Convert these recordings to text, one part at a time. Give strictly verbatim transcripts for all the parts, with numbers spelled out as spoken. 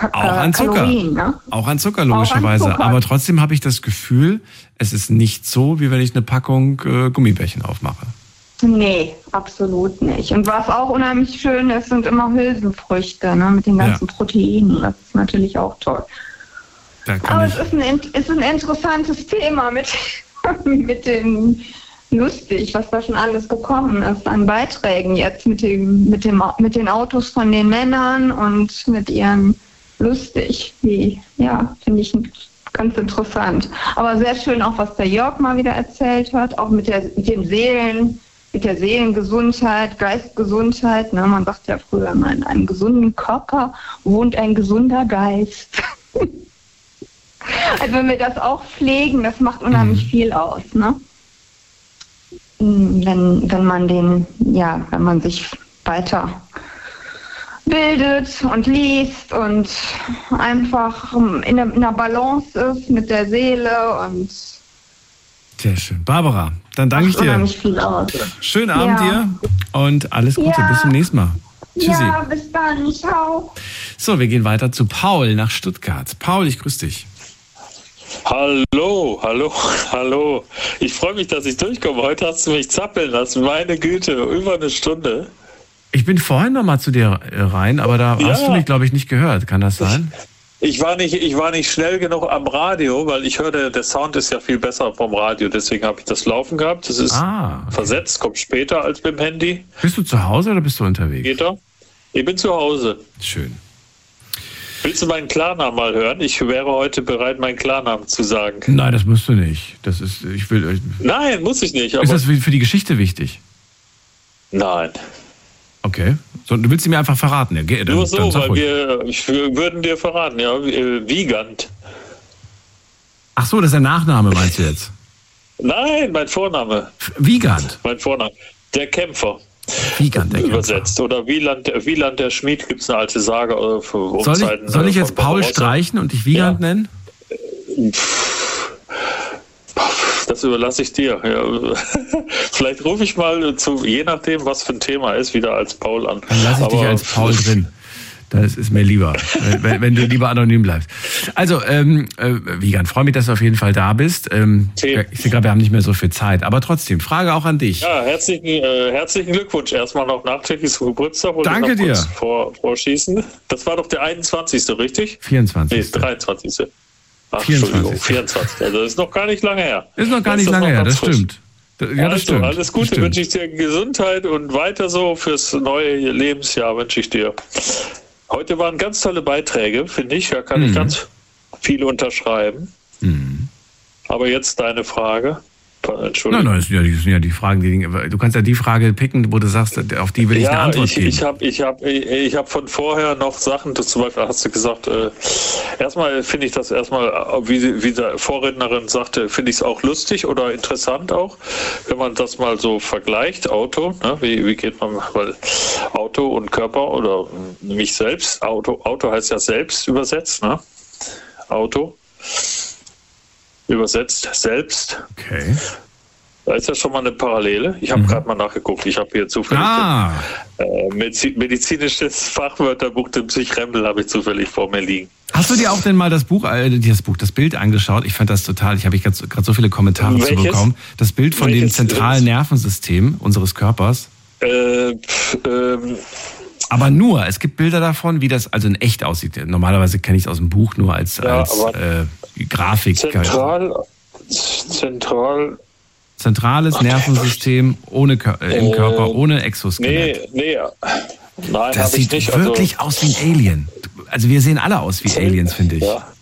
Ka- auch an Zucker. Kalorien, ne? Auch an Zucker, logischerweise. Auch an Zucker. Aber trotzdem habe ich das Gefühl, es ist nicht so, wie wenn ich eine Packung äh, Gummibärchen aufmache. Nee, absolut nicht. Und was auch unheimlich schön ist, sind immer Hülsenfrüchte, ne, mit den ganzen ja. Proteinen. Das ist natürlich auch toll. Aber es ist ein, ist ein interessantes Thema mit, mit dem lustig, was da schon alles gekommen ist an Beiträgen jetzt mit dem, mit dem, mit den Autos von den Männern und mit ihren lustig, wie, ja, finde ich ganz interessant. Aber sehr schön auch, was der Jörg mal wieder erzählt hat, auch mit der, mit den Seelen, mit der Seelengesundheit, Geistgesundheit. Ne? Man sagt ja früher immer, in einem gesunden Körper wohnt ein gesunder Geist. Also wenn wir das auch pflegen, das macht unheimlich viel aus, ne? Wenn, wenn man den, ja, wenn man sich weiter bildet und liest und einfach in der, in der Balance ist mit der Seele und sehr schön. Barbara, dann danke ich dir. Viel aus. Schönen Abend ja. dir und alles Gute. Ja. Bis zum nächsten Mal. Tschüssi. Ja, bis dann. Ciao. So, wir gehen weiter zu Paul nach Stuttgart. Paul, ich grüße dich. Hallo, hallo, hallo. Ich freue mich, dass ich durchkomme. Heute hast du mich zappeln lassen. Meine Güte, über eine Stunde. Ich bin vorhin noch mal zu dir rein, aber da ja. hast du mich, glaube ich, nicht gehört. Kann das sein? Ich war nicht, ich war nicht schnell genug am Radio, weil ich hörte, der Sound ist ja viel besser vom Radio. Deswegen habe ich das laufen gehabt. Das ist ah, okay. versetzt, kommt später als beim Handy. Bist du zu Hause oder bist du unterwegs? Geht er? Ich bin zu Hause. Schön. Willst du meinen Klarnamen mal hören? Ich wäre heute bereit, meinen Klarnamen zu sagen. Nein, das musst du nicht. Das ist, ich will. Nein, muss ich nicht. Aber ist das für die Geschichte wichtig? Nein. Okay. So, du willst sie mir einfach verraten. Ja, dann, Nur so, dann weil wir, ich würden dir verraten, ja, Wiegand. Ach so, das ist der Nachname, meinst du jetzt? Nein, mein Vorname. Wiegand? Mein Vorname. Der Kämpfer. Wiegand, der übersetzt. Kämpfer. Oder Wieland, Wieland der Schmied, gibt es eine alte Sage. Für um soll, Zeiten, ich, soll ich jetzt Paul Barbarossa streichen und dich Wiegand ja. nennen? Das überlasse ich dir. Ja. Vielleicht rufe ich mal zu, je nachdem, was für ein Thema ist, wieder als Paul an. Dann lasse ich Aber dich als Paul drin. Das ist mir lieber, wenn, wenn du lieber anonym bleibst. Also, ähm, äh, Wiegand, freue mich, dass du auf jeden Fall da bist. Ähm, okay. Ich sehe gerade, wir haben nicht mehr so viel Zeit. Aber trotzdem, Frage auch an dich. Ja, herzlichen, äh, herzlichen Glückwunsch. Erstmal noch nachträglich zum Geburtstag. Danke dir. Vor, vorschießen. Das war doch der einundzwanzigste, richtig? vierundzwanzigste. Nee, dreiundzwanzigste. Ach, vierundzwanzigste. Entschuldigung, vierundzwanzigste. Also das ist noch gar nicht lange her. Ist noch gar nicht lange her, das stimmt. Ja, das also, stimmt. Alles Gute stimmt. wünsche ich dir, Gesundheit und weiter so fürs neue Lebensjahr wünsche ich dir. Heute waren ganz tolle Beiträge, finde ich. Da kann mhm. ich ganz viel unterschreiben. Mhm. Aber jetzt deine Frage. Entschuldigung. Nein, nein, das sind ja, das sind ja die Fragen, die, du kannst ja die Frage picken, wo du sagst, auf die will ich ja, eine Antwort ich, geben. Ich habe ich hab, ich hab von vorher noch Sachen, das zum Beispiel hast du gesagt, äh, erstmal finde ich das erstmal, wie, wie der Vorrednerin sagte, finde ich es auch lustig oder interessant auch, wenn man das mal so vergleicht, Auto, ne, wie, wie geht man, weil Auto und Körper oder mich selbst, Auto, Auto heißt ja selbst übersetzt, ne? Auto. Übersetzt selbst. Okay. Da ist ja schon mal eine Parallele. Ich habe mhm. gerade mal nachgeguckt. Ich habe hier zufällig ah. äh, medizinisches Fachwörterbuch, den Psychrempel habe ich zufällig vor mir liegen. Hast du dir auch denn mal das Buch, äh, das Buch, das Bild angeschaut? Ich fand das total, ich habe gerade so viele Kommentare Welches? zu bekommen. Das Bild von Welches? dem zentralen Nervensystem unseres Körpers. Äh, pf, ähm, Aber nur, es gibt Bilder davon, wie das also in echt aussieht. Normalerweise kenne ich es aus dem Buch nur als, ja, als äh, Grafik. Zentral, zentral. Zentrales Nervensystem ohne äh, im Körper, ohne Exoskelett. Nee, nee. Nein, das sieht nicht, wirklich also aus wie ein Alien. Also wir sehen alle aus wie Aliens, finde ich. Ja.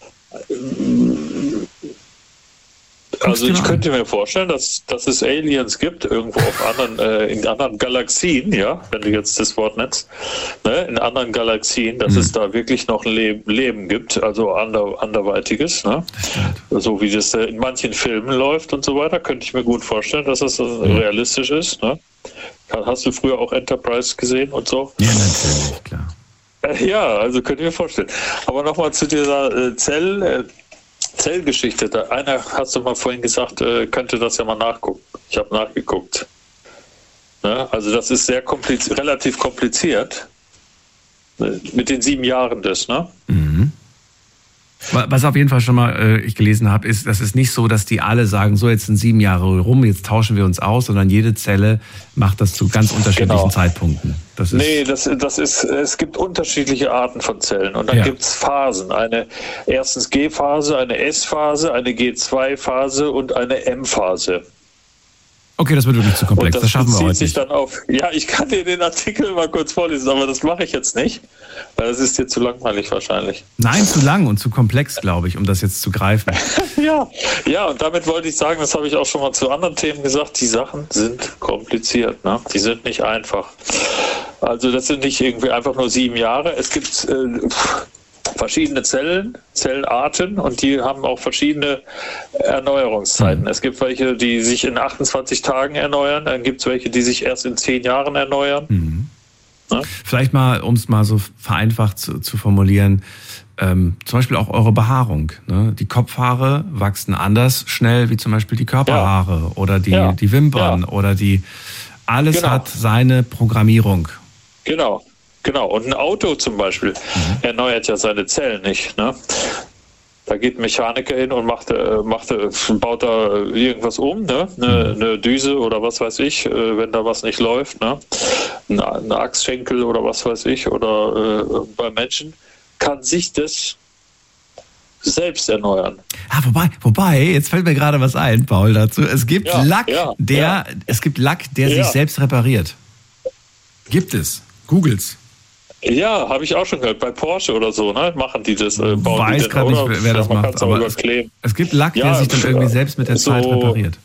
Also ich könnte mir vorstellen, dass, dass es Aliens gibt, irgendwo auf anderen, äh, in anderen Galaxien, ja, wenn du jetzt das Wort nennst, ne, in anderen Galaxien, dass mhm. es da wirklich noch Leben, Leben gibt, also ander, anderweitiges, ne? So wie das in manchen Filmen läuft und so weiter, könnte ich mir gut vorstellen, dass das mhm. realistisch ist, ne? Hast du früher auch Enterprise gesehen und so? Ja, natürlich, klar. Ja, also könnte ich mir vorstellen. Aber nochmal zu dieser äh, Zell... Äh, Zellgeschichte, da einer, hast du mal vorhin gesagt, äh, könnte das ja mal nachgucken. Ich habe nachgeguckt. Ne? Also das ist sehr kompliz- relativ kompliziert. mit den sieben Jahren das, ne? Mhm. Was auf jeden Fall schon mal äh, ich gelesen habe, ist, dass es nicht so, dass die alle sagen, so jetzt sind sieben Jahre rum, jetzt tauschen wir uns aus, sondern jede Zelle macht das zu ganz unterschiedlichen genau. Zeitpunkten. Das ist nee, das, das ist, es gibt unterschiedliche Arten von Zellen und dann ja. gibt es Phasen. Eine erstens G-Phase, eine S-Phase, eine G zwei Phase und eine M-Phase. Okay, das wird wirklich zu komplex, das, das schaffen wir heute sich nicht. Dann auf, ja, ich kann dir den Artikel mal kurz vorlesen, aber das mache ich jetzt nicht, weil das ist dir zu langweilig wahrscheinlich. Nein, zu lang und zu komplex, glaube ich, um das jetzt zu greifen. ja, ja, und damit wollte ich sagen, das habe ich auch schon mal zu anderen Themen gesagt, die Sachen sind kompliziert, ne? Die sind nicht einfach. Also das sind nicht irgendwie einfach nur sieben Jahre, es gibt... Äh, verschiedene Zellen, Zellarten und die haben auch verschiedene Erneuerungszeiten. Mhm. Es gibt welche, die sich in achtundzwanzig Tagen erneuern, dann gibt es welche, die sich erst in zehn Jahren erneuern. Mhm. Ja? Vielleicht mal, um es mal so vereinfacht zu, zu formulieren, ähm, zum Beispiel auch eure Behaarung. Ne? Die Kopfhaare wachsen anders schnell wie zum Beispiel die Körperhaare ja. oder die, ja. die Wimpern ja. oder die... Alles genau. hat seine Programmierung. Genau. Genau, und ein Auto zum Beispiel mhm. erneuert ja seine Zellen nicht. Ne? Da geht ein Mechaniker hin und macht, macht, baut da irgendwas um, ne? eine, mhm. eine Düse oder was weiß ich, wenn da was nicht läuft. Ne? Ein, ein Achsschenkel oder was weiß ich. Oder äh, bei Menschen kann sich das selbst erneuern. Ah, wobei, wobei, jetzt fällt mir gerade was ein, Paul, dazu. Es gibt ja, Lack, ja, der, ja. es gibt Lack, der ja. sich selbst repariert. Gibt es. Googles. Ja, habe ich auch schon gehört. Bei Porsche oder so, ne? Machen die das. Äh, bauen Weiß die gerade nicht, wer das macht. Aber es, es gibt Lack, ja, der sich dann irgendwie selbst mit der so Zeit repariert.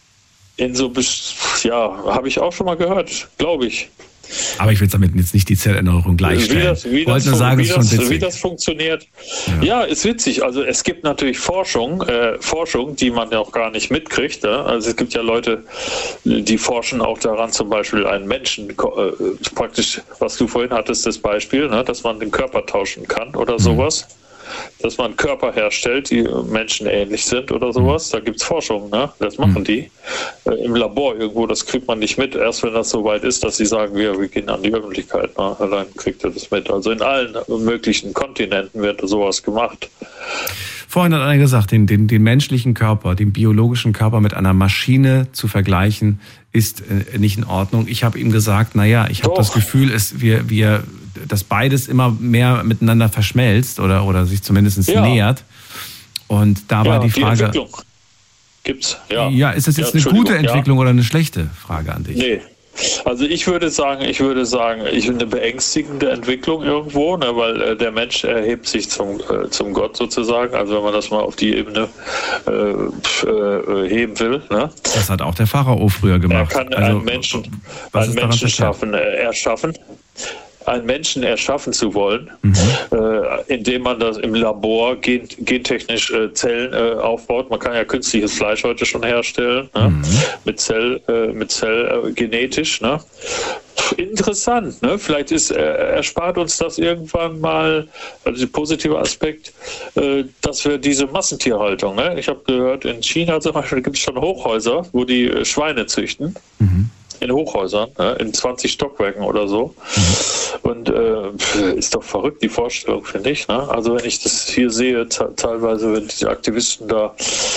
In so, ja, habe ich auch schon mal gehört, glaube ich. Aber ich will damit jetzt nicht die Zellerneuerung gleichstellen. Wie das, wie ich wollte das, nur sagen, wie es ist schon das, witzig. Wie das funktioniert. Ja. ja, ist witzig. Also es gibt natürlich Forschung, äh, Forschung, die man ja auch gar nicht mitkriegt. Ja? Also es gibt ja Leute, die forschen auch daran, zum Beispiel einen Menschen, äh, praktisch, was du vorhin hattest, das Beispiel, ne? Dass man den Körper tauschen kann oder mhm. sowas. Dass man Körper herstellt, die menschenähnlich sind oder sowas. Da gibt es Forschung, ne? Das machen mhm. die. Äh, Im Labor irgendwo, das kriegt man nicht mit. Erst wenn das so weit ist, dass sie sagen, wir, wir gehen an die Öffentlichkeit. Ne? Allein kriegt er das mit. Also in allen möglichen Kontinenten wird sowas gemacht. Vorhin hat einer gesagt, den, den, den menschlichen Körper, den biologischen Körper mit einer Maschine zu vergleichen, ist äh, nicht in Ordnung. Ich habe ihm gesagt, naja, ich habe das Gefühl, es, wir, wir, dass beides immer mehr miteinander verschmelzt oder, oder sich zumindest ja. nähert. Und da war ja, die Frage... Die Entwicklung gibt's, ja. Ja, ist das jetzt ja, eine gute Entwicklung ja. oder eine schlechte? Frage an dich. Nee. Also ich würde sagen, ich würde sagen, ich eine beängstigende Entwicklung irgendwo, ne, weil äh, der Mensch erhebt sich zum, äh, zum Gott sozusagen, also wenn man das mal auf die Ebene äh, äh, heben will. Ne? Das hat auch der Pharao früher gemacht. Er kann also, einen Menschen, einen Menschen schaffen, äh, erschaffen. einen Menschen erschaffen zu wollen, mhm. äh, indem man das im Labor gen, gentechnisch äh, Zellen äh, aufbaut. Man kann ja künstliches Fleisch heute schon herstellen, ne? mhm. mit Zell, äh, mit Zell äh, genetisch. Ne? Interessant, ne? Vielleicht ist, äh, erspart uns das irgendwann mal, also der positive Aspekt, äh, dass wir diese Massentierhaltung, ne? Ich habe gehört, in China zum Beispiel gibt es schon Hochhäuser, wo die äh, Schweine züchten. Mhm. In Hochhäusern, ne, in zwanzig Stockwerken oder so. Mhm. Und äh, ist doch verrückt, die Vorstellung, finde ich. Ne? Also wenn ich das hier sehe, teilweise, wenn die Aktivisten da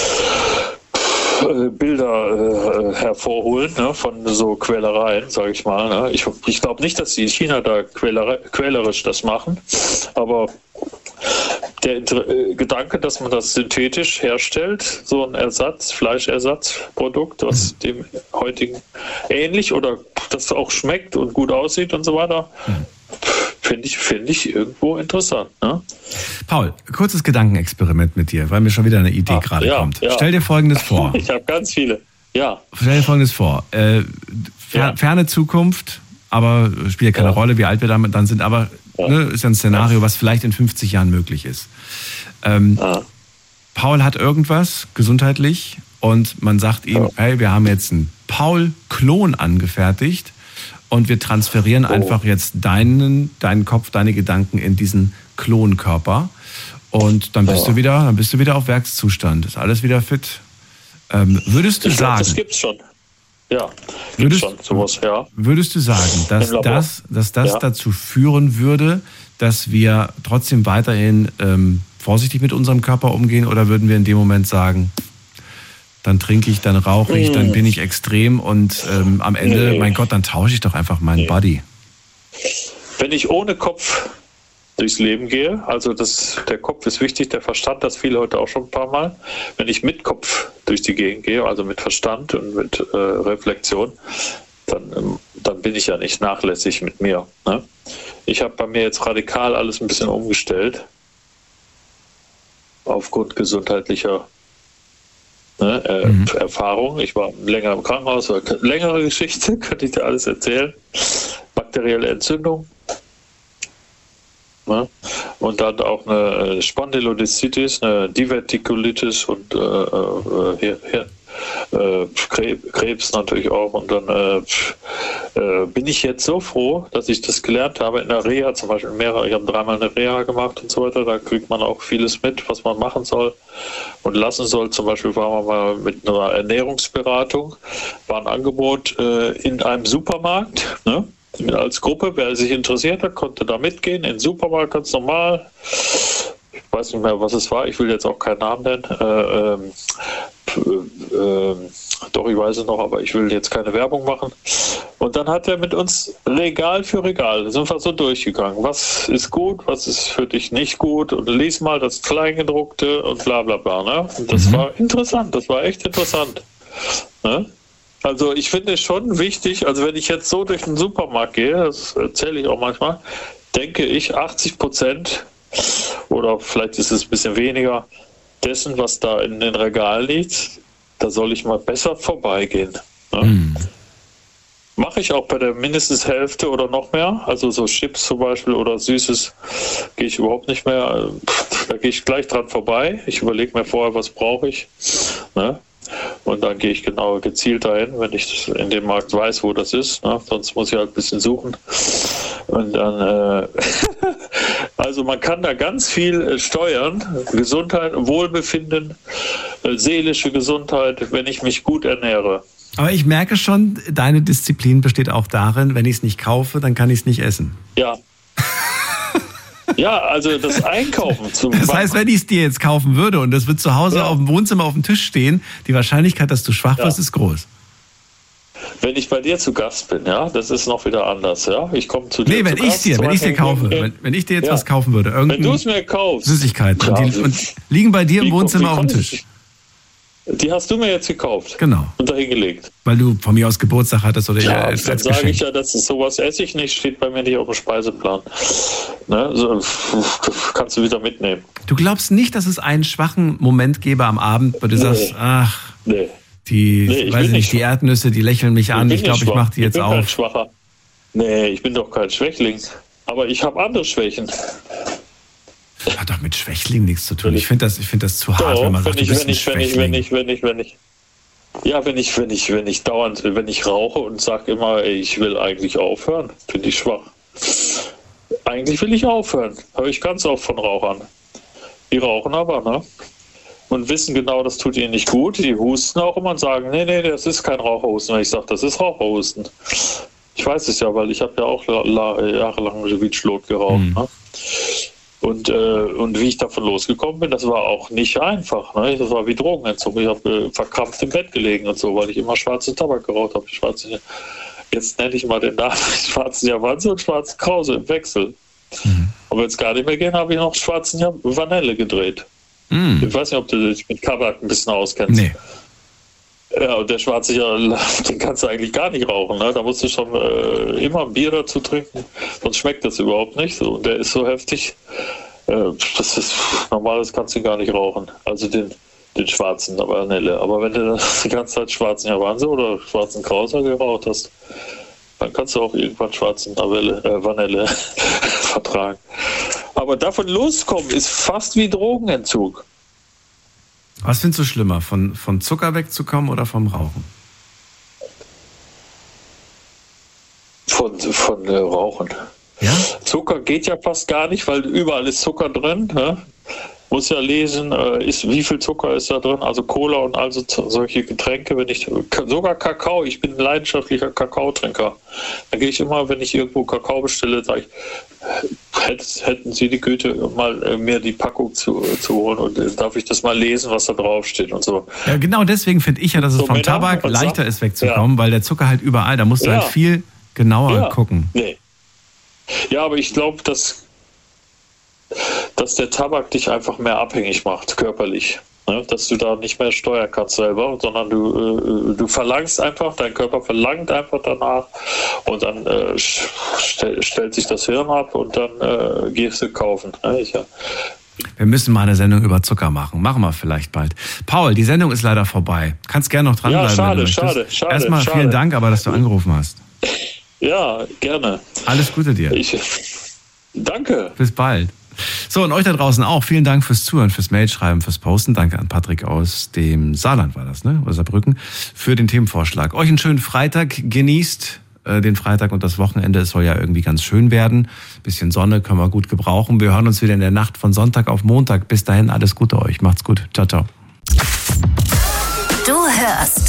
äh, Bilder äh, hervorholen, ne, von so Quälereien, sage ich mal. Ne? Ich, ich glaube nicht, dass die in China da quäler, quälerisch das machen, aber der äh, Gedanke, dass man das synthetisch herstellt, so ein Ersatz, Fleischersatzprodukt, was mhm. dem heutigen ähnlich oder das auch schmeckt und gut aussieht und so weiter, mhm. finde ich, find ich irgendwo interessant. Ne? Paul, kurzes Gedankenexperiment mit dir, weil mir schon wieder eine Idee ah, gerade ja, kommt. Ja. Stell dir Folgendes vor. Ich habe ganz viele. Ja. Stell dir Folgendes vor. Äh, fer- ja. Ferne Zukunft, aber spielt ja keine ja. Rolle, wie alt wir damit dann sind, aber ja. ne, ist ja ein Szenario, was vielleicht in fünfzig Jahren möglich ist. Ähm, ah. Paul hat irgendwas gesundheitlich und man sagt ihm, hey, wir haben jetzt einen Paul-Klon angefertigt und wir transferieren oh. einfach jetzt deinen, deinen Kopf, deine Gedanken in diesen Klonkörper und dann bist oh. du wieder, dann bist du wieder auf Werkszustand, ist alles wieder fit. Ähm, würdest du ich sagen? Glaub, das gibt's schon. Ja, würdest, schon sowas, ja. Würdest du sagen, dass das, dass das ja. dazu führen würde, dass wir trotzdem weiterhin ähm, vorsichtig mit unserem Körper umgehen, oder würden wir in dem Moment sagen, dann trinke ich, dann rauche ich, dann bin ich extrem und ähm, am Ende, nee. mein Gott, dann tausche ich doch einfach meinen nee. Body. Wenn ich ohne Kopf durchs Leben gehe, also das, der Kopf ist wichtig, der Verstand, das viele heute auch schon ein paar Mal. Wenn ich mit Kopf durch die Gegend gehe, also mit Verstand und mit äh, Reflexion, dann, ähm, dann bin ich ja nicht nachlässig mit mir. Ne? Ich habe bei mir jetzt radikal alles ein bisschen umgestellt, aufgrund gesundheitlicher ne, äh, mhm. Erfahrung. Ich war länger im Krankenhaus, war eine längere Geschichte, könnte ich dir alles erzählen. Bakterielle Entzündung. Ne? Und dann auch eine Spondylolisthesis, eine Divertikulitis und äh, äh, hier, hier, äh, Krebs natürlich auch. Und dann äh, äh, bin ich jetzt so froh, dass ich das gelernt habe in der Reha, zum Beispiel mehrere, ich habe dreimal eine Reha gemacht und so weiter, da kriegt man auch vieles mit, was man machen soll und lassen soll. Zum Beispiel waren wir mal mit einer Ernährungsberatung, war ein Angebot äh, in einem Supermarkt, ne? Als Gruppe, wer sich interessiert hat, konnte da mitgehen, in den Supermarkt ganz normal. Ich weiß nicht mehr, was es war, ich will jetzt auch keinen Namen nennen. Äh, äh, äh, doch, ich weiß es noch, aber ich will jetzt keine Werbung machen. Und dann hat er mit uns Regal für Regal, sind wir so durchgegangen. Was ist gut, was ist für dich nicht gut? Und lies mal das Kleingedruckte und bla bla bla. Ne? Und das mhm. war interessant, das war echt interessant. Ne? Also ich finde es schon wichtig, also wenn ich jetzt so durch den Supermarkt gehe, das erzähle ich auch manchmal, denke ich achtzig Prozent oder vielleicht ist es ein bisschen weniger dessen, was da in den Regalen liegt, da soll ich mal besser vorbeigehen. Ne? Mm. Mache ich auch bei der mindestens Hälfte oder noch mehr, also so Chips zum Beispiel oder Süßes gehe ich überhaupt nicht mehr, da gehe ich gleich dran vorbei, ich überlege mir vorher, was brauche ich, ne? Und dann gehe ich genau gezielt dahin, wenn ich in dem Markt weiß, wo das ist. Ne? Sonst muss ich halt ein bisschen suchen. Und dann, äh also man kann da ganz viel äh, steuern. Gesundheit, Wohlbefinden, äh, seelische Gesundheit, wenn ich mich gut ernähre. Aber ich merke schon, deine Disziplin besteht auch darin, wenn ich es nicht kaufe, dann kann ich es nicht essen. Ja. Ja, also das Einkaufen zu Das heißt, wenn ich es dir jetzt kaufen würde und das wird zu Hause ja. auf dem Wohnzimmer auf dem Tisch stehen, die Wahrscheinlichkeit, dass du schwach wirst, ja. ist groß. Wenn ich bei dir zu Gast bin, ja, das ist noch wieder anders, ja. Ich komme zu dir. Nee, wenn ich dir, wenn ich dir kaufe, wenn, wenn ich dir jetzt ja. was kaufen würde, irgendeine wenn du es mir kaufst, Süßigkeiten ja, und, die, und liegen bei dir im Wohnzimmer auf dem Tisch. Die hast du mir jetzt gekauft. Genau. Und dahin gelegt. Weil du von mir aus Geburtstag hattest oder ja, als, als dann sage ich ja, dass es sowas esse ich nicht, steht bei mir nicht auf dem Speiseplan. Ne? So, kannst du wieder mitnehmen. Du glaubst nicht, dass es einen schwachen Moment gäbe am Abend, wo du nee. sagst, ach, nee. die, nee, weiß nicht, die Erdnüsse, die lächeln mich an, ich, ich glaube, ich mache die jetzt auf. Ich bin kein Schwacher. Nee, ich bin doch kein Schwächling. Aber ich habe andere Schwächen. Hat doch mit Schwächling nichts zu tun. Ich finde das, ich finde das zu hart, wenn man sagt, du bist ein Schwächling. Wenn ich, wenn ich, wenn ich, ja, wenn ich, wenn ich, wenn ich dauernd, wenn ich rauche und sage immer, ey, ich will eigentlich aufhören, finde ich schwach. Eigentlich will ich aufhören. Höre ich ganz oft von Rauchern. Die rauchen aber, ne? Und wissen genau, das tut ihnen nicht gut. Die husten auch immer und sagen, nee, nee, das ist kein Raucherhusten. Und ich sage, das ist Raucherhusten. Ich weiß es ja, weil ich habe ja auch jahrelang Wietschlot geraucht, mhm. ne? Und, äh, und wie ich davon losgekommen bin, das war auch nicht einfach. Ne? Das war wie Drogenentzug. Ich habe äh, verkrampft im Bett gelegen und so, weil ich immer schwarze Tabak geraucht habe. Schwarze, jetzt nenne ich mal den Namen schwarzen Javanse und schwarzen Krause im Wechsel. Mhm. Und wenn es gar nicht mehr geht, habe ich noch schwarzen Vanille gedreht. Mhm. Ich weiß nicht, ob du dich mit Tabak ein bisschen auskennst. Nee. Ja, und der schwarze, den kannst du eigentlich gar nicht rauchen. Ne? Da musst du schon äh, immer ein Bier dazu trinken, sonst schmeckt das überhaupt nicht. So, und der ist so heftig, äh, das ist normales kannst du gar nicht rauchen. Also den, den schwarzen Vanille. Aber wenn du die ganze Zeit schwarzen Javanse oder schwarzen Krauser geraucht hast, dann kannst du auch irgendwann schwarzen Vanille, äh, Vanille vertragen. Aber davon loskommen ist fast wie Drogenentzug. Was findest du schlimmer, von, von Zucker wegzukommen oder vom Rauchen? Von, von äh, Rauchen. Ja? Zucker geht ja fast gar nicht, weil überall ist Zucker drin. Ne? muss ja lesen, äh, ist, wie viel Zucker ist da drin, also Cola und also solche Getränke, wenn ich, sogar Kakao, ich bin ein leidenschaftlicher Kakaotrinker. Da gehe ich immer, wenn ich irgendwo Kakao bestelle, sage ich, hätten Sie die Güte, mal äh, mir die Packung zu, zu holen und äh, darf ich das mal lesen, was da draufsteht und so. Ja, genau deswegen finde ich ja, dass es so vom Männer Tabak leichter sagt, ist wegzukommen, ja. weil der Zucker halt überall, da musst du ja. halt viel genauer ja. gucken. Nee. Ja, aber ich glaube, dass, dass der Tabak dich einfach mehr abhängig macht, körperlich. Ne? Dass du da nicht mehr steuern kannst selber, sondern du, äh, du verlangst einfach, dein Körper verlangt einfach danach und dann äh, stell, stellt sich das Hirn ab und dann äh, gehst du kaufen. Ne? Ich, ja. Wir müssen mal eine Sendung über Zucker machen. Machen wir vielleicht bald. Paul, die Sendung ist leider vorbei. Kannst gerne noch dranbleiben. Ja, schade, schade, schade. Erstmal schade. vielen Dank, aber dass du angerufen hast. Ja, gerne. Alles Gute dir. Ich, danke. Bis bald. So, und euch da draußen auch. Vielen Dank fürs Zuhören, fürs Mailschreiben, fürs Posten. Danke an Patrick aus dem Saarland war das, ne? Oder Saarbrücken, für den Themenvorschlag. Euch einen schönen Freitag. Genießt äh, den Freitag und das Wochenende. Es soll ja irgendwie ganz schön werden. Bisschen Sonne können wir gut gebrauchen. Wir hören uns wieder in der Nacht von Sonntag auf Montag. Bis dahin alles Gute euch. Macht's gut. Ciao, ciao. Du hörst